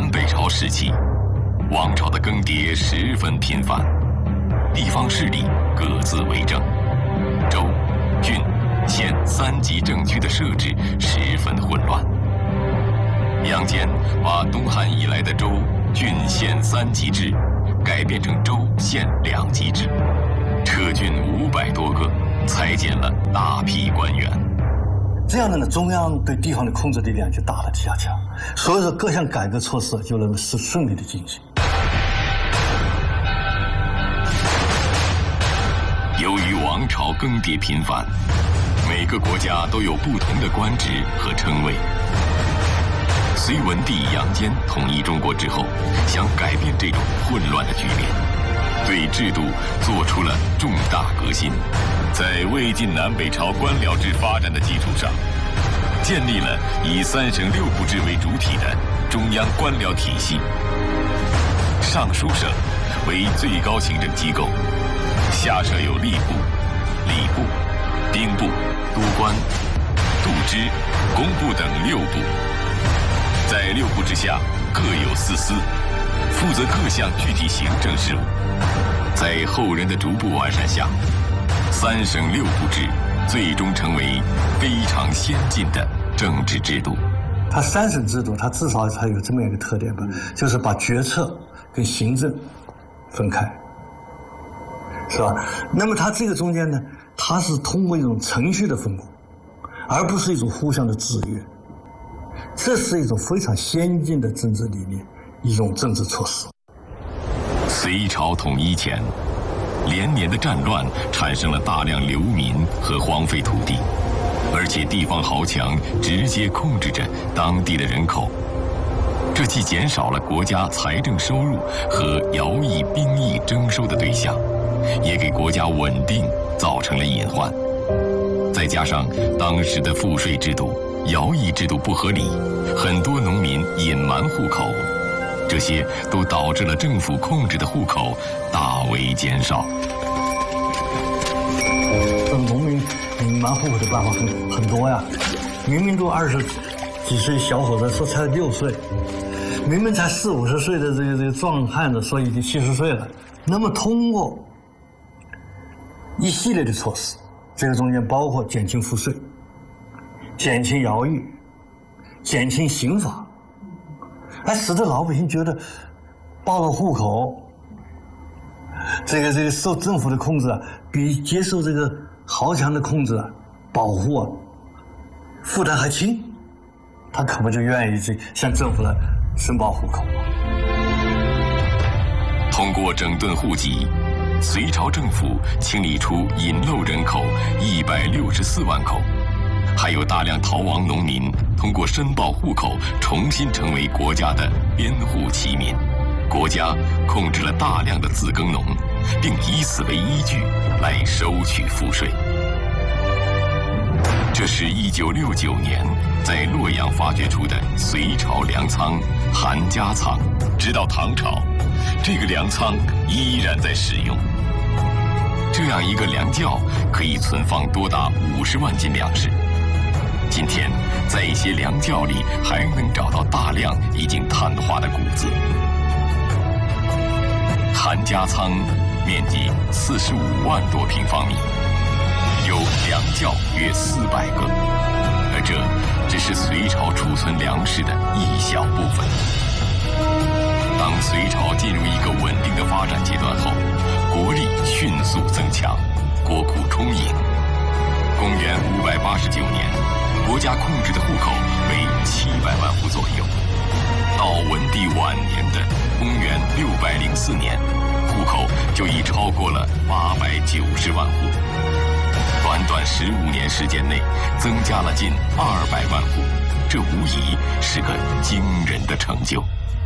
南北朝时期，王朝的更迭十分频繁，地方势力各自为政，州、郡、县3级政区的设置十分混乱。杨坚把东汉以来的州、郡、县3级制改变成州、县2级制，撤郡500多个，裁减了大批官员。 这样的呢，中央对地方的控制力量就大大加强，所以说各项改革措施就能够顺利的进行。 由于王朝更迭频繁，每个国家都有不同的官职和称谓。隋文帝杨坚统一中国之后，想改变这种混乱的局面，对制度做出了重大革新。在魏晋南北朝官僚制发展的基础上，建立了以3省6部制为主体的中央官僚体系。尚书省为最高行政机构，下设有吏部、礼部、兵部、都官、度支、工部等6部。在6部之下各有4司，负责各项具体行政事务。在后人的逐步完善下，3省6部制最终成为非常先进的政治制度。 它3省制度，它至少它有这么一个特点吧，就是把决策跟行政分开，是吧？那么它这个中间呢，它是通过一种程序的分工，而不是一种互相的制约。这是一种非常先进的政治理念，一种政治措施。 隋朝统一前，连年的战乱产生了大量流民和荒废土地，而且地方豪强直接控制着当地的人口，这既减少了国家财政收入和徭役兵役征收的对象，也给国家稳定造成了隐患。再加上当时的赋税制度、徭役制度不合理，很多农民隐瞒户口，这些都导致了政府控制的户口大为减少。 农民隐瞒户口的办法很多呀，明明都20几岁小伙子说才6岁，明明才40、50岁的这个壮汉子说已经70岁了。那么通过一系列的措施，这个中间包括减轻赋税、减轻徭役、减轻刑罚，使得老百姓觉得报了户口，这个受政府的控制比接受这个豪强的控制保护负担还轻，他可不就愿意向政府来申报户口。 通过整顿户籍，隋朝政府清理出隐漏人口164万口，还有大量逃亡农民通过申报户口重新成为国家的编户齐民。国家控制了大量的自耕农，并以此为依据来收取赋税。这是1969年在洛阳发掘出的隋朝粮仓韩家仓，直到唐朝，这个粮仓依然在使用。这样一个粮窖可以存放多达50万斤粮食。今天，在一些粮窖里还能找到大量已经碳化的谷子。韩家仓面积45万多平方米，有粮窖约400个，而这只是隋朝储存粮食的一小部分。当隋朝进入一个稳定的发展阶段后，国力迅速增强，国库充盈。公元589年，国家控制的户口为700万户左右。到文帝晚年的公元604年，户口就已超过了890万户。短短15年时间内，增加了近200万户，这无疑是个惊人的成就。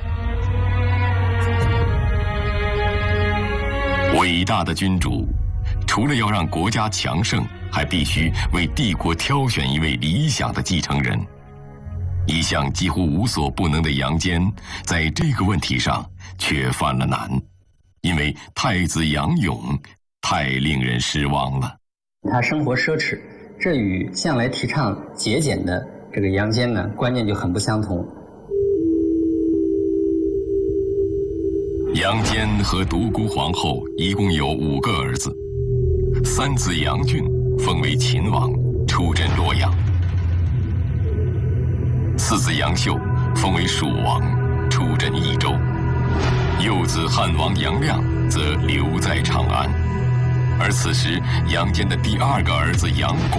伟大的君主，除了要让国家强盛，还必须为帝国挑选一位理想的继承人。一向几乎无所不能的杨坚，在这个问题上却犯了难，因为太子杨勇太令人失望了。 他生活奢侈，这与向来提倡节俭的这个杨坚呢，观念就很不相同。 杨坚和独孤皇后一共有5个儿子，三子杨俊封为秦王，出镇洛阳；四子杨秀封为蜀王，出镇益州；幼子汉王杨亮则留在长安。而此时，杨坚的第2个儿子杨广